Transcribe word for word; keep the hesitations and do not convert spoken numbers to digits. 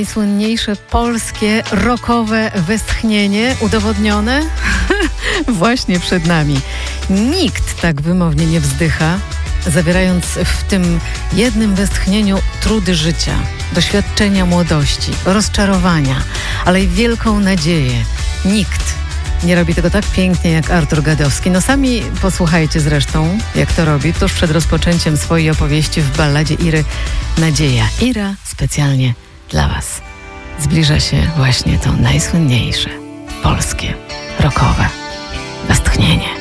Najsłynniejsze polskie rockowe westchnienie udowodnione właśnie przed nami. Nikt tak wymownie nie wzdycha, zawierając w tym jednym westchnieniu trudy życia, doświadczenia młodości, rozczarowania, ale i wielką nadzieję. Nikt nie robi tego tak pięknie jak Artur Gadowski. No sami posłuchajcie zresztą, jak to robi tuż przed rozpoczęciem swojej opowieści w balladzie Iry Nadzieja. Ira specjalnie dla Was. Zbliża się właśnie to najsłynniejsze polskie rockowe westchnienie.